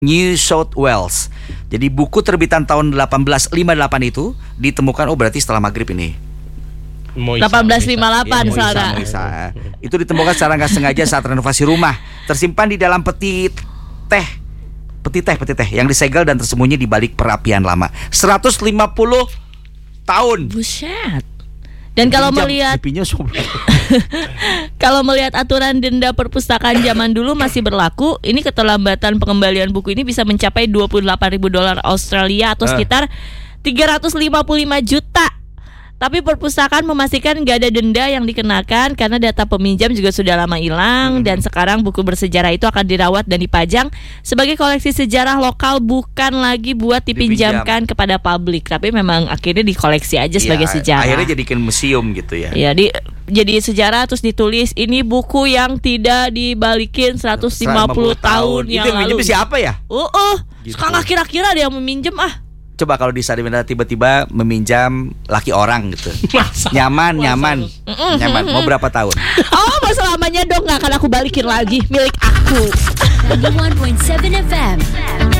New South Wales. Jadi buku terbitan tahun 1858 itu ditemukan, berarti setelah maghrib ini. 1858 saudara. Itu ditemukan secara nggak sengaja saat renovasi rumah. Tersimpan di dalam peti teh yang disegel dan tersembunyi di balik perapian lama. 150 tahun. Buset. Dan kalau melihat aturan denda perpustakaan zaman dulu masih berlaku, ini keterlambatan pengembalian buku ini bisa mencapai $28.000 Australia atau sekitar 355 juta. Tapi perpustakaan memastikan gak ada denda yang dikenakan karena data peminjam juga sudah lama hilang. Dan sekarang buku bersejarah itu akan dirawat dan dipajang sebagai koleksi sejarah lokal, bukan lagi buat dipinjamkan kepada publik. Tapi memang akhirnya dikoleksi aja sebagai sejarah. Akhirnya jadikan museum gitu ya. Ya, jadi sejarah, terus ditulis ini buku yang tidak dibalikin 150 tahun yang lalu. Itu minjem siapa ya? Gitu. Sekarang kira-kira ada yang meminjem Coba kalau di Sarina tiba-tiba meminjam laki orang gitu. Nyaman. Mau berapa tahun? Mau selamanya dong, gak akan aku balikin lagi. Milik aku. 91.7 FM.